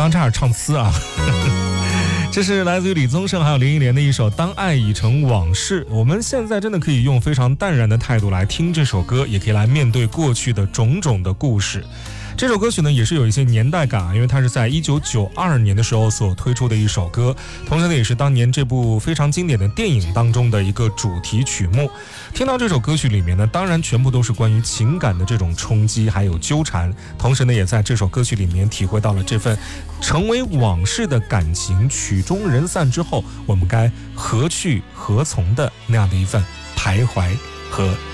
刚刚差点唱词啊。这是来自于李宗盛还有林忆莲的一首《当爱已成往事》。我们现在真的可以用非常淡然的态度来听这首歌，也可以来面对过去的种种的故事。这首歌曲呢也是有一些年代感，因为它是在1992年的时候所推出的一首歌，同时呢也是当年这部非常经典的电影当中的一个主题曲目。听到这首歌曲里面呢，当然全部都是关于情感的这种冲击还有纠缠，同时呢也在这首歌曲里面体会到了这份成为往事的感情，曲终人散之后我们该何去何从的那样的一份徘徊和